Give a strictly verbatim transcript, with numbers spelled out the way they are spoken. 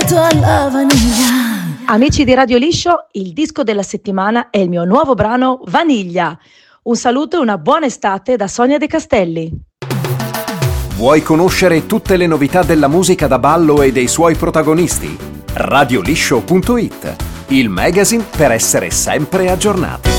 addicted alla vaniglia. Amici di Radio Liscio, il disco della settimana è il mio nuovo brano Vaniglia. Un saluto e una buona estate da Sonia De Castelli. Vuoi conoscere tutte le novità della musica da ballo e dei suoi protagonisti? radio liscio punto it, il magazine per essere sempre aggiornati.